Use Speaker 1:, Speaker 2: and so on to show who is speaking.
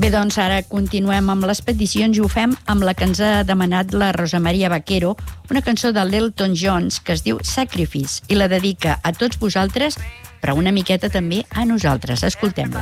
Speaker 1: Bé, doncs ara continuem amb les peticions i ho fem amb la que ens ha demanat la Rosa Maria Vaquero, una cançó de l'Elton John que es diu Sacrifice i la dedica a tots vosaltres, però una miqueta també a nosaltres. Escoltem-la.